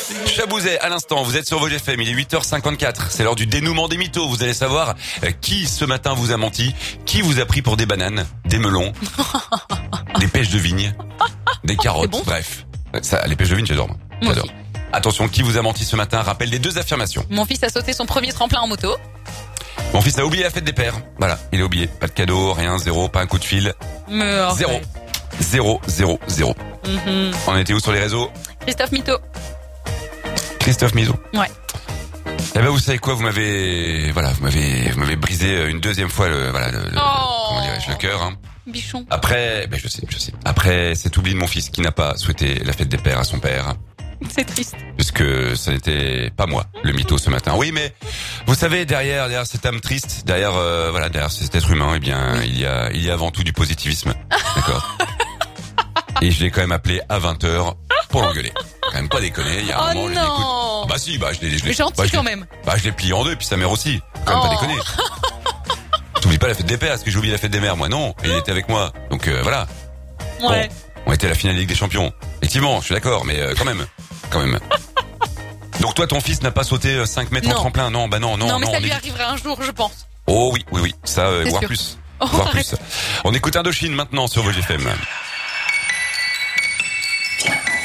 Chabouzet, à l'instant, vous êtes sur Vos FM, il est 8h54. C'est l'heure du dénouement des mythos. Vous allez savoir qui ce matin vous a menti, qui vous a pris pour des bananes, des melons, des pêches de vigne, des carottes, bon, bref. Ça, les pêches de vigne, j'adore. Moi J'adore. aussi. Attention, qui vous a menti ce matin? Rappel des 2 affirmations. Mon fils a sauté son premier tremplin en moto. Mon fils a oublié la fête des pères. Voilà, il a oublié. Pas de cadeau, rien, zéro, pas un coup de fil. Mais Zéro. Zéro, zéro, zéro. On était où sur les réseaux? Christophe Mito. Christophe Mizo. Ouais. Eh ben, vous savez quoi, vous m'avez brisé une deuxième fois comment dirais-je, le cœur, hein. Bichon. Après, je sais. Après, cet oubli de mon fils qui n'a pas souhaité la fête des pères à son père. C'est triste. Puisque ça n'était pas moi, le mytho ce matin. Oui, mais vous savez, derrière cette âme triste, derrière cet être humain, eh bien, il y a avant tout du positivisme. D'accord. Et je l'ai quand même appelé à 20h pour l'engueuler. Quand même pas déconner, il y a un moment, je l'écoute. Non. Bah si, je l'ai Gentil quand même. je l'ai plié en deux, puis sa mère aussi. Quand même pas déconner. T'oublies pas la fête des pères, est-ce que j'ai oublié la fête des mères? Moi non, et il était avec moi. Donc voilà. Ouais. Bon, on était à la finale de Ligue des Champions. Effectivement, je suis d'accord, mais quand même. Donc toi, ton fils n'a pas sauté 5 mètres en tremplin? Non, non. Non, mais ça on lui évite. arrivera un jour, je pense. Oh oui, ça, C'est voire sûr. plus. Oh, Voire arrête. plus. On écoute Indochine maintenant sur Vos FM.